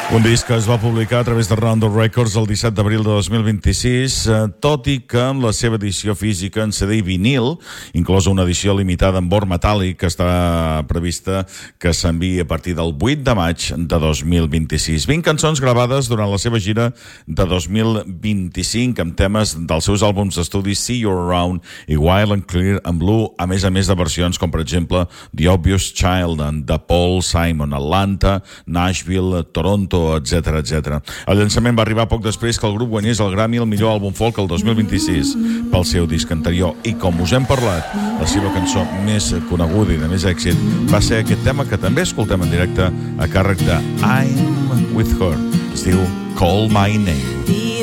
Un disc que es va publicar a través de Rounder Records el 17 d'abril de 2026, tot i que amb la seva edició física en CD i vinil, inclosa una edició limitada en bord metàl·lic que està prevista que s'enviï a partir del 8 de maig de 2026. 20 cançons gravades durant la seva gira de 2025 amb temes dels seus àlbums d'estudi See You Around i Wild and Clear and Blue, a més de versions com per exemple The Obvious Child de Paul Simon, Atlanta, Nashville, Toronto, etc. El llançament va arribar poc després que el grup guanyés el Grammy al millor àlbum folk el 2026 pel seu disc anterior, i com us hem parlat, la seva cançó més coneguda i de més èxit va ser aquest tema que també escoltem en directe a càrrec de I'm With Her. Es diu Call My Name.